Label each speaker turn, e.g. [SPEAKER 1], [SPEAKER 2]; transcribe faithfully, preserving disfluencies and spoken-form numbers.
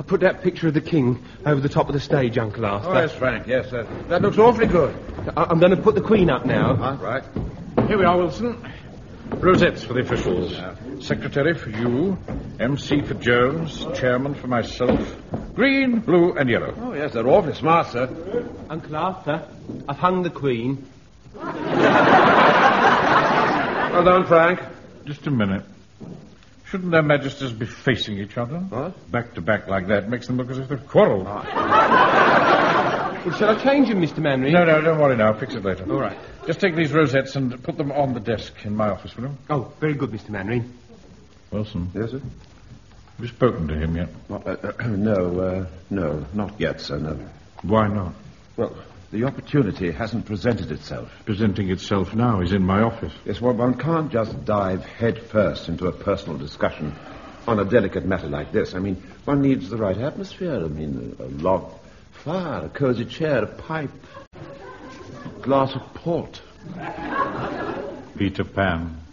[SPEAKER 1] put that picture of the king over the top of the stage, Uncle Arthur.
[SPEAKER 2] Oh, yes, Frank, yes. Uh, that looks awfully good.
[SPEAKER 1] I- I'm going to put the queen up now.
[SPEAKER 2] Uh, right. Here we are, Wilson. Rosettes for the officials. Yeah. Secretary for you. M C for Jones. Chairman for myself. Green, blue, and yellow.
[SPEAKER 3] Oh, yes, they're awfully smart, sir.
[SPEAKER 1] Uncle Arthur, I've hung the queen.
[SPEAKER 3] Well done, Frank.
[SPEAKER 2] Just a minute. Shouldn't their majesties be facing each other?
[SPEAKER 3] What?
[SPEAKER 2] Back to back like that makes them look as if they've quarrelled.
[SPEAKER 1] Well, shall I change him, Mister Manry?
[SPEAKER 2] No, no, don't worry now. I'll fix it later.
[SPEAKER 1] All right.
[SPEAKER 2] Just take these rosettes and put them on the desk in my office, will you?
[SPEAKER 1] Oh, very good, Mister Manry.
[SPEAKER 2] Wilson.
[SPEAKER 3] Yes, sir?
[SPEAKER 2] Have you spoken to him yet?
[SPEAKER 3] Uh, uh, no, uh, no, not yet, sir, no.
[SPEAKER 2] Why not?
[SPEAKER 3] Well, the opportunity hasn't presented itself.
[SPEAKER 2] Presenting itself now. He's in my office.
[SPEAKER 3] Yes, well, one can't just dive head first into a personal discussion on a delicate matter like this. I mean, one needs the right atmosphere. I mean, a, a log fire, a cozy chair, a pipe, a glass of port.
[SPEAKER 2] Peter Pan.